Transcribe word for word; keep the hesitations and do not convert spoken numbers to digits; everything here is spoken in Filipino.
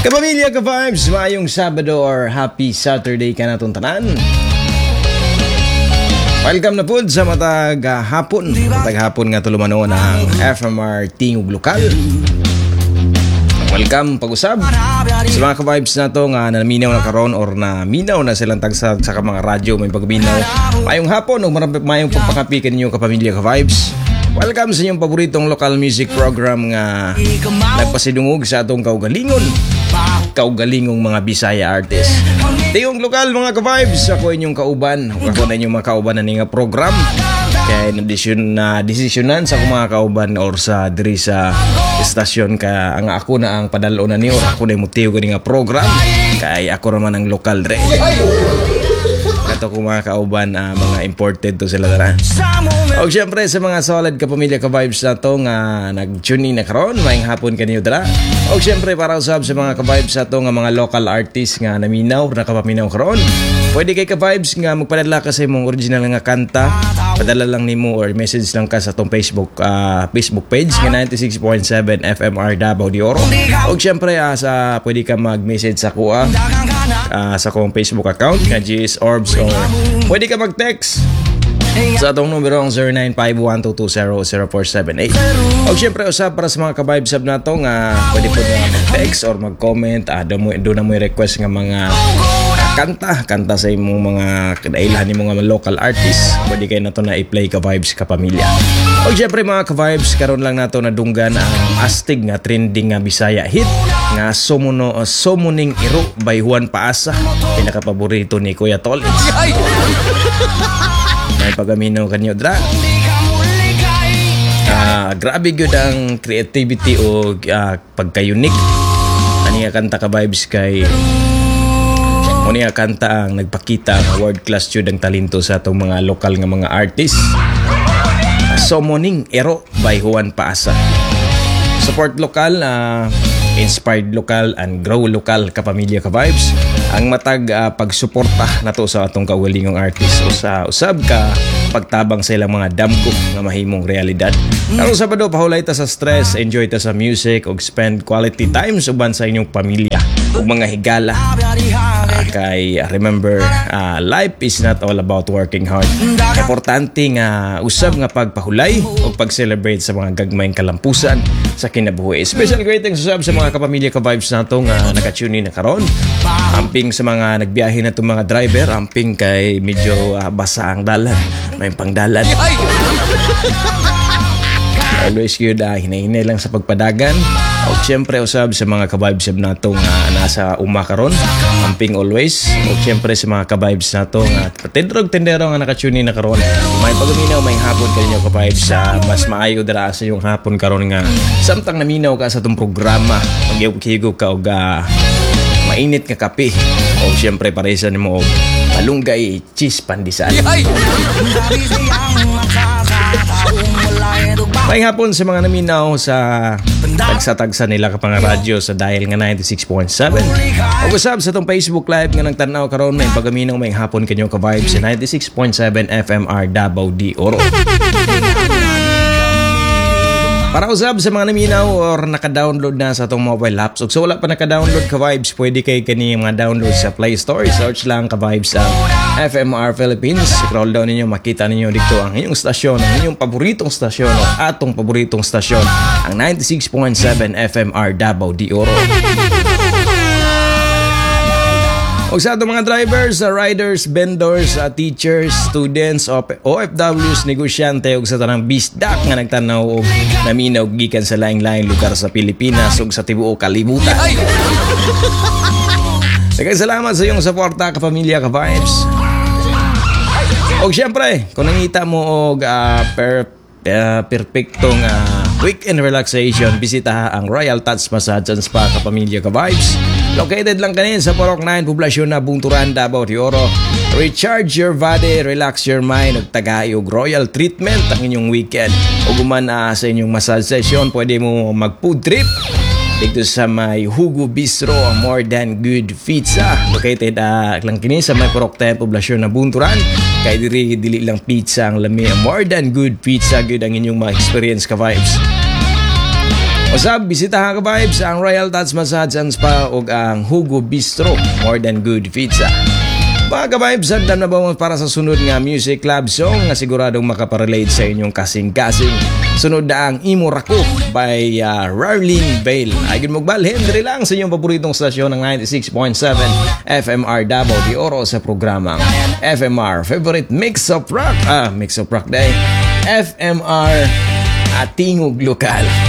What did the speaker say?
Kapamilya, ka-vibes, maayong Sabado or happy Saturday ka na tanan. Welcome na po sa matag uh, hapon. Matag hapon nga tulumano ng F M R Tingog Lokal. Welcome, pag-usab sa mga ka-vibes na to nga naminaw na karon or na minaw na silang tagsa sa mga radyo, may pagminaw. Mayong hapon o mayong pagpakapi kaninyo kapamilya, ka-vibes. Welcome sa inyong paboritong local music program nga nagpasidungog sa atong kaugalingon kaugalingong mga Bisaya artist. Tingog Lokal, mga ka-vibes, ako inyong kauban. Ako na inyong mga kauban na nga program. Kaya na uh, desisyonan sa akong mga kauban or sa diri sa estasyon ka ang ako na ang padalo na niyo or ako na yung motibo nga program. Kaya ako naman ang lokal dre. Ito kung mga kauban, uh, mga imported to sila dara. O syempre sa mga solid kapamilya, ka-vibes na to nga nag-tune in na karon, mayang hapon kanyo dara. O syempre para usab sa mga ka-vibes na to nga mga local artists nga naminaw, nakapaminaw karon. Pwede kay ka-vibes nga magpadala ka sa imong original nga kanta. Padala lang nimo or message lang ka sa atong Facebook uh, Facebook page nga ninety-six point seven F M R Davao de Oro. O syempre uh, sa pwede ka mag-message sa kuha uh, sa kong Facebook account nga G S Orbs, or pwede ka mag-text sa atong numero ang zero nine five one two two zero zero four seven eight. O syempre usap para sa mga ka-vibes na to nga pwede po na mag-text or mag-comment. Ah, doon na mo request nga mga kanta, kanta sa imong mga kadailan ni mga local artists. Pwede kayo na to na i-play, ka-vibes, kapamilya. O syempre mga ka-vibes, karon lang nato na dunggan ang astig nga trending nga Bisaya hit nga Sumuno, uh, Sumuning Iro by Juan Paasa, pinakapaborito ni Kuya Tolitz. May pagaminaw kanyo dra. Uh, grabe gyud ang creativity o uh, pagka-unique ani nga kanta, ka-vibes, kay Muni nga kanta ang nagpakita ng world class jud ang talento sa atong mga lokal nga mga artist. Sumuning Ero by Juan Paasa. Support lokal, uh, inspired local, and grow local, kapamilya, ka-vibes. Ang matag uh, pagsuporta nato sa atong kaugalingong artist o sa usab ka pagtabang sa ilang mga damko nga mahimong realidad. Karong Sabado, pahulay ta sa stress, enjoy ta sa music, og spend quality time uban sa inyong pamilya ug mga higala. Uh, kay uh, remember, uh, life is not all about working hard. Importante nga usab nga pagpahulay o pag-celebrate sa mga gagmayng kalampusan sa kinabuhi. Special greetings usab sa mga kapamilya, ka-vibes nato nga naka-tune in na karon. Amping sa mga nagbiyahe na itong mga driver, amping kay medyo uh, basa ang dalan, may pangdalan. Always yun, uh, hinahinay lang sa pagpadagan. O siyempre usab sa mga ka-vibes na itong uh, nasa umakaron, amping always. O siyempre sa mga ka-vibes na itong uh, tendrog-tendero nga nakatune na karon, may pagaminaw, may hapon kaninyo, ka-vibes. Uh, mas maayo dara sa yung hapon karon nga samtang naminaw ka sa itong programa, mag-higog ka o uh, mainit nga kape. O siyempre paresan mo og malunggay cheese pandesal. May hapon sa mga naminaw sa tagsa-tagsa nila kapang radyo sa dial nga ninety-six point seven. O usab sa itong Facebook Live nga nagtanaw karon, may pagaminaw, may hapon kanyo, ka-vibes, sa ninety-six point seven F M R Davao de Oro. Para usab sa mga naminaw or naka-download na sa itong mobile apps, o so wala pa naka-download, ka-vibes, pwede kayo kani mga download sa Play Store. Search lang, ka-vibes, ang F M R Philippines. Scroll down ninyo, makita ninyo dito ang inyong stasyon, ang inyong paboritong stasyon o atong paboritong stasyon, ang ninety-six point seven F M R Davao de Oro. O sa itong mga drivers, uh, riders, vendors, uh, teachers, students, O F Ws, negosyante, o sa tanang bisdak nga nagtanaw o naminaw gikan sa laing-laing lugar sa Pilipinas o sa tibuok kalibutan. Daghang salamat sa iyong suporta, kapamilya, ka-vibes. O siyempre, kung nangita mo og uh, per, uh, perfectong uh, weekend relaxation, bisita ang Royal Touch Massage and Spa, kapamilya, ka-vibes. Located lang kanin sa Porok nine, poblasyon na Bunturan, Davao de Oro. Recharge your body, relax your mind, ug tagayog royal treatment ang inyong weekend. O guman uh, sa inyong massage session, pwede mo mag-food trip dito sa may Hugo Bistro, More Than Good Pizza. Located uh, lang kini sa may Porok ten, poblasyon na Bunturan. Kay diri dili lang pizza ang lami, More Than Good Pizza, good ang inyong ma-experience, ka-vibes. Usab, bisitahan ka vibes ang Royal Touch Massage and Spa ug ang Hugo Bistro, more than good pizza. Mga ka-vibes, handa na ba mo para sa sunod nga music club song nga siguradong makaparelate sa inyong kasing-kasing. Sunod na ang Imo Rako by uh, Rarlene Bale. Ay ginmugbalhin, diri lang sa inyong paboritong stasyon ng ninety-six point seven F M R Davao de Oro sa programang F M R Favorite Mix of Rock. Ah, Mix of Rock Day. F M R Atingog Lokal.